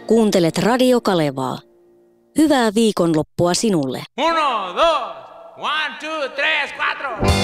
Kuuntelet Radio Kalevaa. Hyvää viikonloppua sinulle. Uno, dos, one, two, tres, cuatro.